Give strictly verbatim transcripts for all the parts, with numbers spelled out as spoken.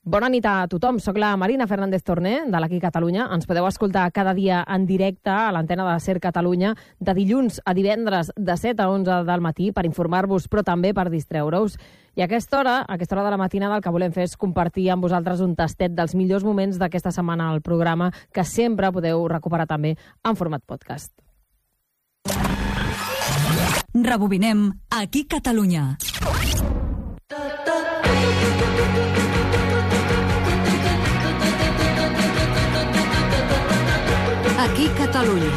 Bona nit a tothom. Soc la Marina Fernández Torné, de l'Aquí Catalunya. Ens podeu escoltar cada dia en directe a l'antena de Ser Catalunya de dilluns a divendres de set a onze del matí per informar-vos, però també per distreure-us. I a aquesta hora, a aquesta hora de la matinada, el que volem fer és compartir amb vosaltres un tastet dels millors moments d'aquesta setmana al programa, que sempre podeu recuperar també en format podcast. Rebobinem Aquí Catalunya. Aquí Catalunya.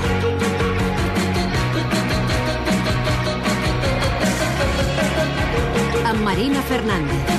Amb Marina Fernández.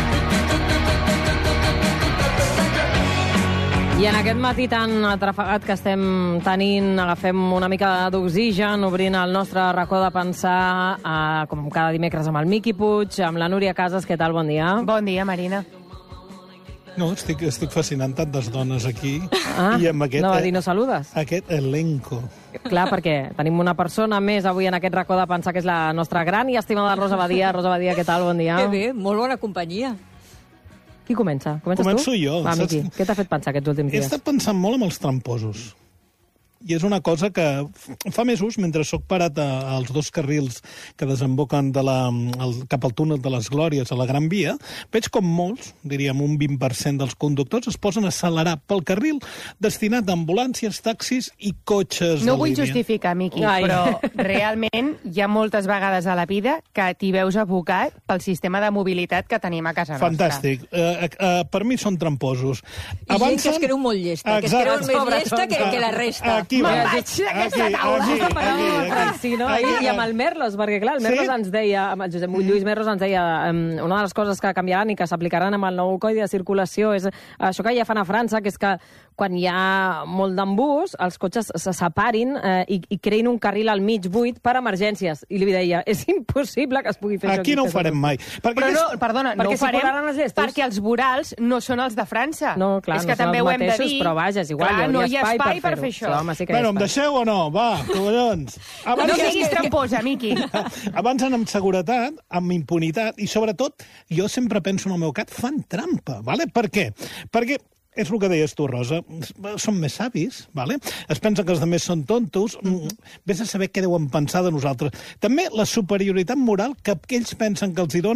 I en aquest matí tan atrafegat que estem tenint, agafem una mica d'oxigen, obrint el nostre racó de pensar, eh, com cada dimecres amb el Miqui Puig, amb la Núria Casas. Què tal? Bon dia. Bon dia, Marina. No, estic, estic fascinant tantes dones aquí. Ah, I amb aquest, no va dir no saludes. Aquest elenco. Clar, perquè tenim una persona més avui en aquest racó de pensar, que és la nostra gran i estimada Rosa Badia. Rosa Badia, què tal? Bon dia. Que bé, molt bona companyia. Qui comença? Comences Començo tu? jo. Va, Saps? Miqui, què t'ha fet pensar aquests últims He dies? estat pensant molt amb els tramposos. I és una cosa que fa mesos, mentre soc parat a, als dos carrils que desemboquen de la, el, cap al túnel de les Glòries a la Gran Via, veig com molts, diríem un vint per cent dels conductors, es posen a accelerar pel carril destinat a ambulàncies, taxis i cotxes No de vull línia. justificar, Miqui, Ai. però realment hi ha moltes vegades a la vida que t'hi veus abocat pel sistema de mobilitat que tenim a casa nostra. Fantàstic. Uh, uh, per mi són tramposos. I gent que es creu molt llesta, que es creu Exacte. més llesta que, que la resta. Aquí va. Me'n vaig d'aquesta taula. Aquí, Justa per aquí, aquí, aquí. sí, no? Aquí, I, I amb el Merlos, perquè clar, el Sí? Merlos ens deia, amb el Josep Lluís Merlos ens deia, um, una de les coses que canviaran i que s'aplicaran amb el nou codi de circulació és això que ja fan a França, que és que quan hi ha molt d'embús, els cotxes se separin eh, i, i creïn un carril al mig buit per emergències. I li deia, és impossible que es pugui fer això. Aquí no ho farem mai. Perquè Però no, aquest- perdona, no Perquè ho s'hi farem colaran els llestos. perquè els vorals no són els de França. No, clar, és no que són també els ho hem de mateixos, dir. però vaja, és igual, Clar, hi no hauria hi ha espai per fer-ho. fer això. Sí, home, sí que hi ha Bueno, em espai. deixeu o no? Va, collons. Abans, No siguis tramposa, Miqui. Avancen amb seguretat, amb impunitat, i sobretot, jo sempre penso en el meu cap, fan trampa, vale? Per què? Perquè és el que deies tu, Rosa, són més savis, vale? Es pensen que els altres són tontos, vés a saber què deuen pensar de nosaltres. També la superioritat moral que ells pensen que els hi dona